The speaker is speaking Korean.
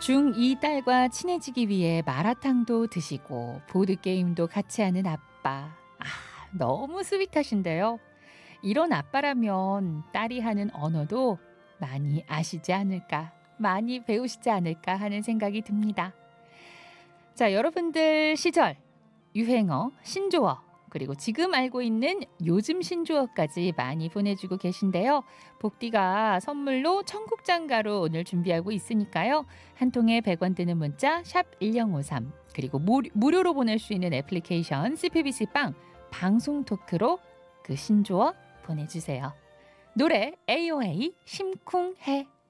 중2 딸과 친해지기 위해 마라탕도 드시고 보드게임도 같이 하는 아빠. 아, 너무 스윗하신데요. 이런 아빠라면 딸이 하는 언어도 많이 아시지 않을까, 많이 배우시지 않을까 하는 생각이 듭니다. 자, 여러분들 시절 유행어, 신조어, 그리고 지금 알고 있는 요즘 신조어까지 많이 보내주고 계신데요. 복디가 선물로 청국장가루 오늘 준비하고 있으니까요. 한 통에 100원 드는 문자 샵 1053, 그리고 무료로 보낼 수 있는 애플리케이션 CPBC 빵 방송 토크로 그 신조어 보내주세요. 노래 AOA 심쿵해.